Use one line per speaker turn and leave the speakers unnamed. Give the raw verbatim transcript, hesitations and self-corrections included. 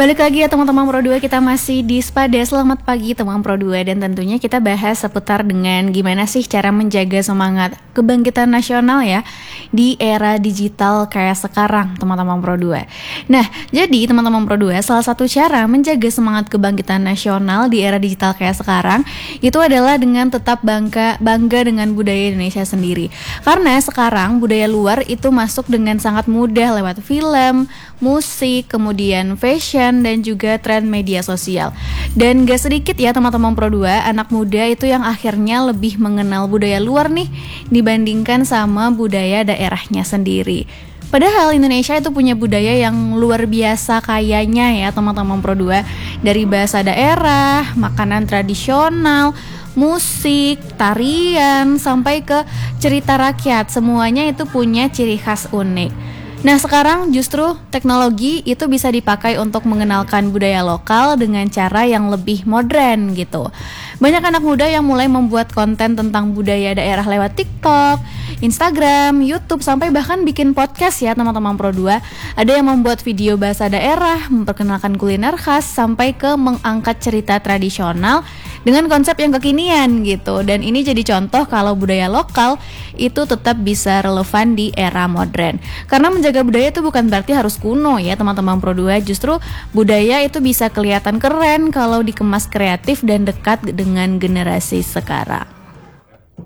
Balik lagi ya teman-teman Pro dua, kita masih di Spada. Selamat pagi teman Pro dua, dan tentunya kita bahas seputar dengan gimana sih cara menjaga semangat kebangkitan nasional ya di era digital kayak sekarang teman-teman Pro dua. Nah, jadi teman-teman Pro dua, salah satu cara menjaga semangat kebangkitan nasional di era digital kayak sekarang itu adalah dengan tetap bangga bangga dengan budaya Indonesia sendiri. Karena sekarang budaya luar itu masuk dengan sangat mudah lewat film, musik, kemudian fashion dan juga tren media sosial. Dan gak sedikit ya teman-teman Pro dua, anak muda itu yang akhirnya lebih mengenal budaya luar nih dibandingkan sama budaya daerahnya sendiri. Padahal Indonesia itu punya budaya yang luar biasa kayanya ya teman-teman Pro dua. Dari bahasa daerah, makanan tradisional, musik, tarian, sampai ke cerita rakyat, semuanya itu punya ciri khas unik. Nah, sekarang justru teknologi itu bisa dipakai untuk mengenalkan budaya lokal dengan cara yang lebih modern gitu. Banyak anak muda yang mulai membuat konten tentang budaya daerah lewat TikTok, Instagram, YouTube, sampai bahkan bikin podcast ya teman-teman Pro dua. Ada yang membuat video bahasa daerah, memperkenalkan kuliner khas, sampai ke mengangkat cerita tradisional dengan konsep yang kekinian gitu. Dan ini jadi contoh kalau budaya lokal itu tetap bisa relevan di era modern. Karena menjaga budaya itu bukan berarti harus kuno ya teman-teman Pro dua. Justru budaya itu bisa kelihatan keren kalau dikemas kreatif dan dekat dengan generasi sekarang.